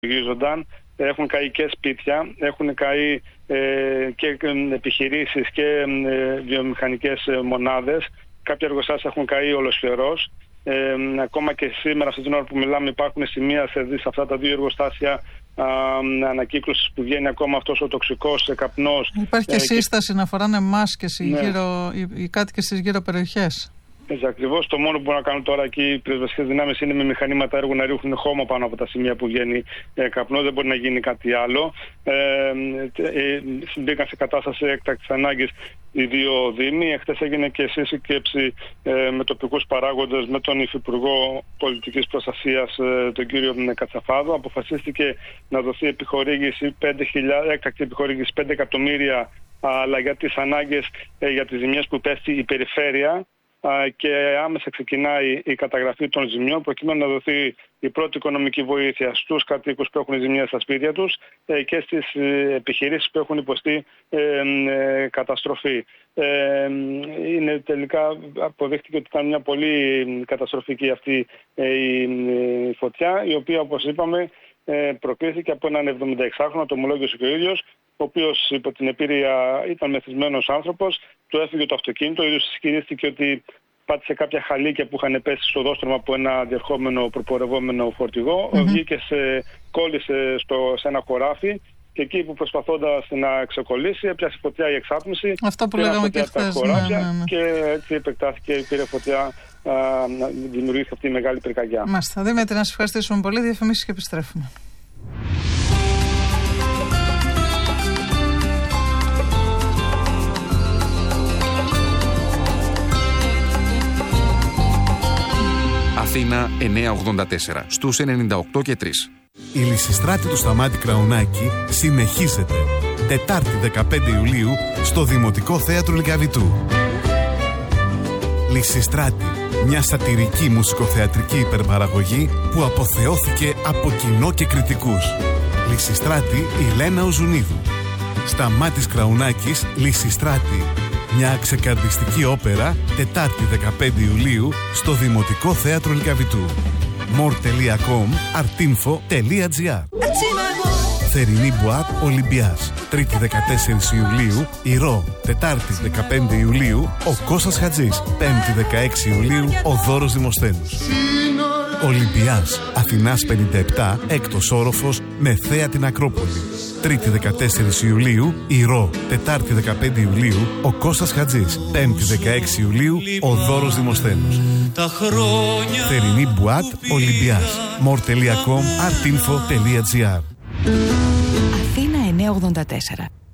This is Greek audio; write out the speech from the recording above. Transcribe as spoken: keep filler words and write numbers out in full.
υπολογίζονταν. Έχουν καεί και σπίτια, έχουν καεί ε, και επιχειρήσεις και ε, βιομηχανικές μονάδες. Κάποια εργοστάσια έχουν καεί ολοσχερός. Ε, ακόμα και σήμερα, αυτή την ώρα που μιλάμε, υπάρχουν σημεία σε, σε αυτά τα δύο εργοστάσια ανακύκλωσης που βγαίνει ακόμα αυτός ο τοξικός καπνός. Υπάρχει και ε, σύσταση και... να φοράνε μάσκες οι, ναι. γύρω, οι, οι κάτοικοι στις γύρω περιοχές. Ακριβώς. Το μόνο που μπορούν να κάνουν τώρα εκεί οι πυροσβεστικές δυνάμεις είναι με μηχανήματα έργου να ρίχνουν χώμα πάνω από τα σημεία που βγαίνει ε, καπνό. Δεν μπορεί να γίνει κάτι άλλο. Ε, ε, μπήκαν σε κατάσταση έκτακτης ανάγκης οι δύο δήμοι. Εχθές έγινε και σύσκεψη ε, με τοπικούς παράγοντες, με τον Υφυπουργό Πολιτικής Προστασίας, ε, τον κύριο Κατσαφάδο. Αποφασίστηκε να δοθεί επιχορήγηση πέντε χιλιάδες, έκτακτη επιχορήγηση πέντε εκατομμύρια, αλλά για τις ανάγκες, ε, για τις ζημιές που πέφτει η περιφέρεια. Και άμεσα ξεκινάει η καταγραφή των ζημιών προκειμένου να δοθεί η πρώτη οικονομική βοήθεια στους κατοίκους που έχουν ζημιές στα σπίτια τους και στις επιχειρήσεις που έχουν υποστεί καταστροφή. Είναι τελικά αποδείχτηκε ότι ήταν μια πολύ καταστροφική αυτή η φωτιά, η οποία, όπως είπαμε, προκλήθηκε από έναν εβδομηνταεξάχρονο, το ομολόγησε και ο ίδιος, ο οποίος υπό την επίρρεια ήταν μεθυσμένος άνθρωπος, του έφυγε το αυτοκίνητο, ο ίδιος ισχυρίστηκε ότι πάτησε κάποια χαλίκια που είχαν πέσει στο δόστρωμα από ένα διερχόμενο προπορευόμενο φορτηγό, mm-hmm. βγήκε σε, κόλλησε στο, σε ένα χωράφι και εκεί που προσπαθώντας να ξεκολλήσει έπιασε φωτιά η εξάτμιση. Αυτό που λέγαμε και χθες. Ναι, ναι, ναι. Και έτσι επεκτάθηκε, πήρε φωτιά, να δημιουργήσει αυτή η μεγάλη πυρκαγιά. Μάλιστα. Δημήτρη, να σας ευχαριστήσουμε πολύ. Διαφημίσεις και επιστρέφουμε. Αθήνα εννιακόσια ογδόντα τέσσερα, στους ενενήντα οκτώ και τρία. Η Λυσιστράτη του Σταμάτη Κραουνάκη συνεχίζεται. Τετάρτη δεκαπέντε Ιουλίου στο Δημοτικό Θέατρο Λυκαβητού. Λυσιστράτη, μια σατιρική μουσικοθεατρική υπερπαραγωγή που αποθεώθηκε από κοινό και κριτικούς. Λυσιστράτη η Λένα Οζουνίδου. Σταμάτης Κραουνάκης, Λυσιστράτη. Μια ξεκαρδιστική όπερα, Τετάρτη δεκαπέντε Ιουλίου στο Δημοτικό Θέατρο Λυκαβητού. more τελεία com, artinfo τελεία gr. Θερινή Μπουάτ Ολυμπιάς, Τρίτη δεκατέσσερις Ιουλίου, Ηρώ. Τετάρτη δεκαπέντε Ιουλίου, ο Κώστας Χατζής. Πέμπτη δεκαέξι Ιουλίου, ο Δώρος Δημοσθένους. Ολυμπιάς, Αθηνάς πενήντα επτά, έκτος όροφος, με θέα την Ακρόπολη. Τρίτη δεκατέσσερις Ιουλίου, Ηρώ. Τετάρτη δεκαπέντε Ιουλίου, ο Κώστας Χατζής. Πέμπτη δεκαέξι Ιουλίου, ο Δώρος Δημοσθένους. Θερινή Μπουάτ Ολυμπιάς, more τελεία com, artinfo τελεία gr. Αθήνα εννιακόσια ογδόντα τέσσερα.